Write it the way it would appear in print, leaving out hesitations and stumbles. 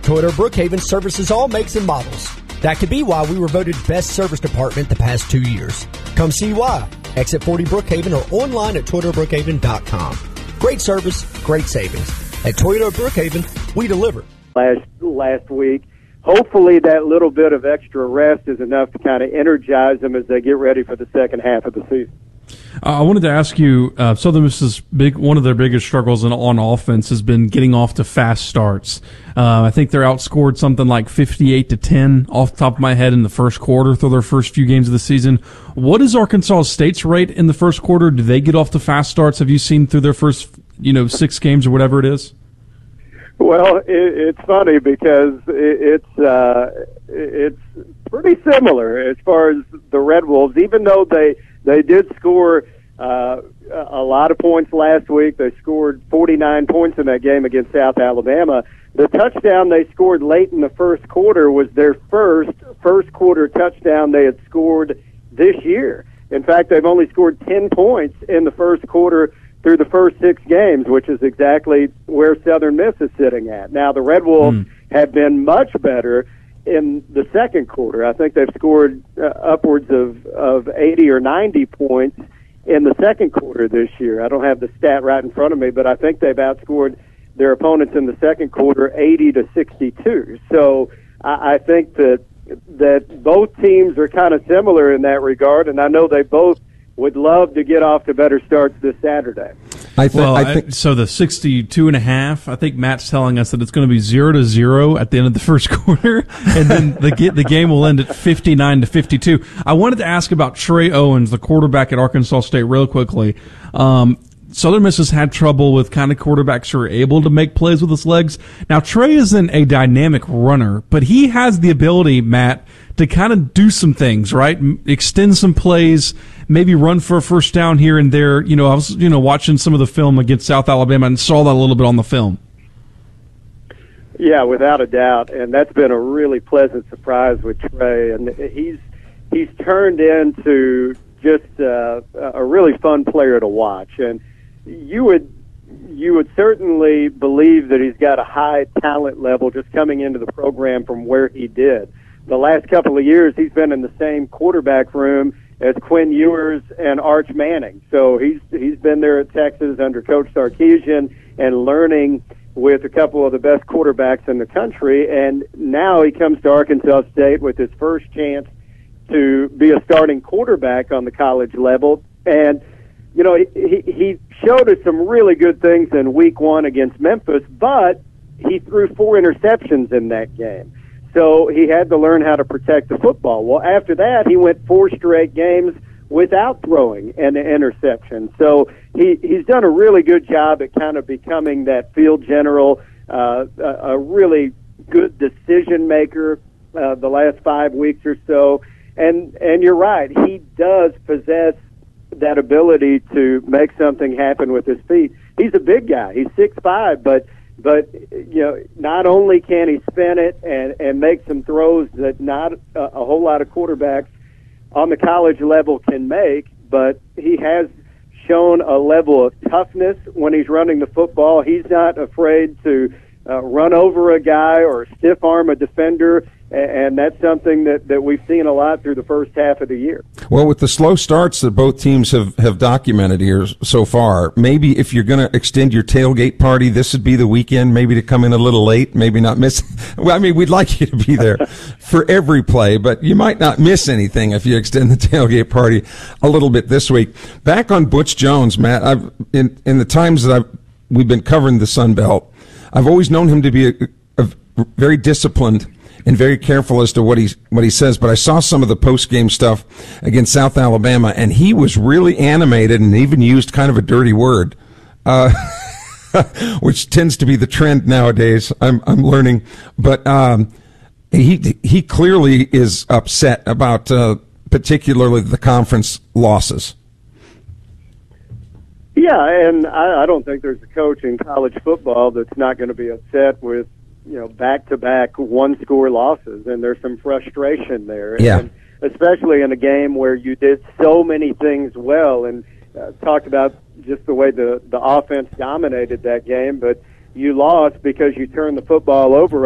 Toyota Brookhaven services all makes and models. That could be why we were voted best service department the past 2 years. Come see why. Exit 40 Brookhaven or online at ToyotaBrookhaven.com. Great service, great savings. At Toyota Brookhaven, we deliver. Last week, hopefully that little bit of extra rest is enough to kind of energize them as they get ready for the second half of the season. I wanted to ask you, Southern Miss's one of their biggest struggles on offense has been getting off to fast starts. I think they're outscored something like 58-10 off the top of my head in the first quarter through their first few games of the season. What is Arkansas State's rate in the first quarter? Do they get off to fast starts? Have you seen through their first 6 games or whatever it is? Well, it's funny because it's pretty similar as far as the Red Wolves, even though they did score a lot of points last week. They scored 49 points in that game against South Alabama. The touchdown they scored late in the first quarter was their first quarter touchdown they had scored this year. In fact, they've only scored 10 points in the first quarter through the first 6 games, which is exactly where Southern Miss is sitting at. Now, the Red Wolves have been much better in the second quarter. I think they've scored upwards of 80 or 90 points in the second quarter this year. I don't have the stat right in front of me, but I think they've outscored their opponents in the second quarter 80-62. So I think that both teams are kind of similar in that regard, and I know they both would love to get off to better starts this Saturday. I think so. The 62.5. I think Matt's telling us that it's going to be 0-0 at the end of the first quarter, and then the game will end at 59-52. I wanted to ask about Trey Owens, the quarterback at Arkansas State, real quickly. Southern Miss has had trouble with kind of quarterbacks who are able to make plays with his legs. Now, Trey isn't a dynamic runner, but he has the ability, Matt, to kind of do some things, right? Extend some plays, maybe run for a first down here and there. I was, watching some of the film against South Alabama and saw that a little bit on the film. Yeah, without a doubt, and that's been a really pleasant surprise with Trey, and he's turned into just a really fun player to watch, and you would certainly believe that he's got a high talent level just coming into the program from where he did. The last couple of years, he's been in the same quarterback room as Quinn Ewers and Arch Manning. So he's been there at Texas under Coach Sarkisian and learning with a couple of the best quarterbacks in the country. And now he comes to Arkansas State with his first chance to be a starting quarterback on the college level. And, he showed us some really good things in week 1 against Memphis, but he threw 4 interceptions in that game. So he had to learn how to protect the football. Well, after that, he went 4 straight games without throwing an interception. So he's done a really good job at kind of becoming that field general, a really good decision maker the last 5 weeks or so. And you're right, he does possess that ability to make something happen with his feet. He's a big guy. He's 6'5", but not only can he spin it and make some throws that not a whole lot of quarterbacks on the college level can make, but he has shown a level of toughness when he's running the football. He's not afraid to run over a guy or stiff arm a defender, and that's something that we've seen a lot through the first half of the year. Well, with the slow starts that both teams have documented here so far, maybe if you're going to extend your tailgate party, this would be the weekend, maybe to come in a little late, maybe not miss. Well, I mean, we'd like you to be there for every play, but you might not miss anything if you extend the tailgate party a little bit this week. Back on Butch Jones, Matt, in the times that we've been covering the Sun Belt, I've always known him to be a very disciplined and very careful as to what he says, but I saw some of the post-game stuff against South Alabama, and he was really animated and even used kind of a dirty word, which tends to be the trend nowadays, I'm learning. But he clearly is upset about particularly the conference losses. Yeah, and I don't think there's a coach in college football that's not going to be upset with back-to-back one-score losses, and there's some frustration there. Yeah. And especially in a game where you did so many things well, and talked about just the way the offense dominated that game, but you lost because you turned the football over